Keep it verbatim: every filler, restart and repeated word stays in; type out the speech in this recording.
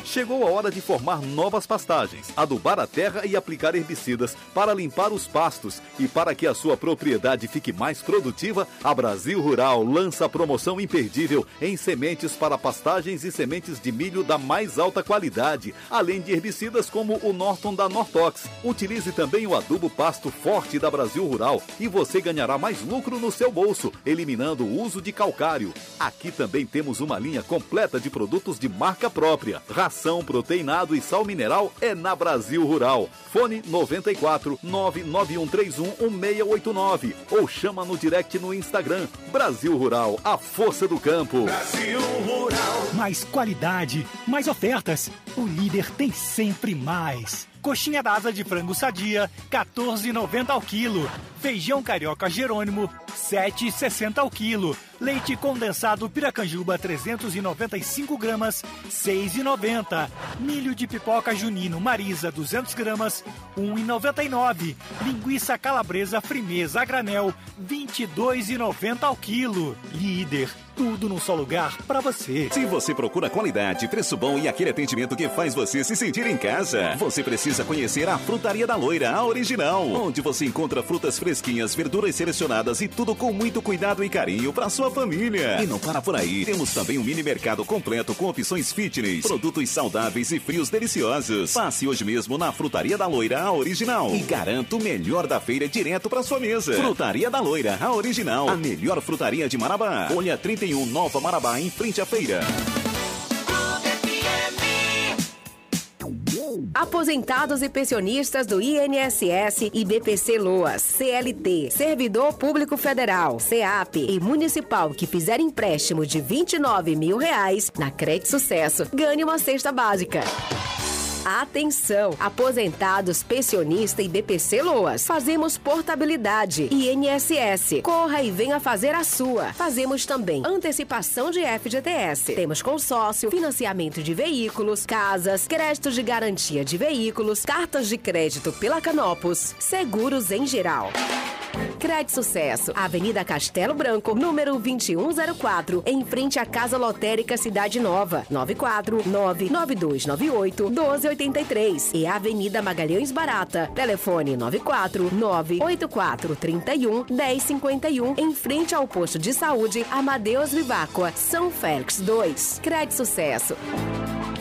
Chegou a hora de formar novas pastagens, adubar a terra e aplicar herbicidas para limpar os pastos. E para que a sua propriedade fique mais produtiva, a Brasil Rural lança a promoção imperdível em sementes para pastagens e sementes de milho da mais alta qualidade, além de herbicidas como o Norton da Nortox. Utilize também o adubo pasto forte da Brasil Rural e você ganhará mais lucro no seu bolso, eliminando o uso de calcário. Aqui também temos uma linha completa de produtos de marca própria. Ração, proteinado e sal mineral é na Brasil Rural. Fone noventa e quatro, nove nove um três um, um seis oito nove ou chama no direct no Instagram. Brasil Rural, a força do campo. Brasil Rural. Mais qualidade, mais ofertas. O líder tem sempre mais. Coxinha da asa de frango sadia, quatorze reais e noventa centavos ao quilo. Feijão carioca Jerônimo, sete reais e sessenta centavos ao quilo. Leite condensado Piracanjuba, trezentos e noventa e cinco gramas, seis reais e noventa centavos. Milho de pipoca junino Marisa, duzentas gramas, um real e noventa e nove centavos. Linguiça calabresa Frimeza a granel, vinte e dois reais e noventa centavos ao quilo. Líder, tudo num só lugar pra você. Se você procura qualidade, preço bom e aquele atendimento que faz você se sentir em casa, você precisa conhecer a Frutaria da Loira, a original, onde você encontra frutas fresquinhas, verduras selecionadas e tudo com muito cuidado e carinho pra sua família. E não para por aí, temos também um mini mercado completo com opções fitness, produtos saudáveis e frios deliciosos. Passe hoje mesmo na Frutaria da Loira, a original, e garanta o melhor da feira direto pra sua mesa. Frutaria da Loira, a original, a melhor frutaria de Marabá. Folha trinta e um, Nova Marabá, em frente à feira. Aposentados e pensionistas do I N S S e B P C Loas, C L T, Servidor Público Federal, C A P e Municipal que fizer empréstimo de vinte e nove mil reais na Crédito Sucesso, ganhe uma cesta básica. Atenção! Aposentados, pensionista e B P C Loas. Fazemos portabilidade. I N S S. Corra e venha fazer a sua. Fazemos também antecipação de F G T S. Temos consórcio, financiamento de veículos, casas, créditos de garantia de veículos, cartas de crédito pela Canopus, seguros em geral. Crédito Sucesso, Avenida Castelo Branco, número vinte e um zero quatro, em frente à Casa Lotérica Cidade Nova, nove quatro nove nove dois nove oito um dois oito três, e Avenida Magalhães Barata, telefone nove quatro nove oito quatro três um um zero cinco um, em frente ao posto de saúde Amadeus Viváqua, São Félix dois. Crédito Sucesso.